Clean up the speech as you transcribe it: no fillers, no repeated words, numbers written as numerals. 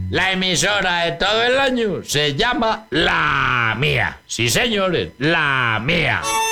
La emisora de todo el año se llama La Mía. Sí, señores, La Mía.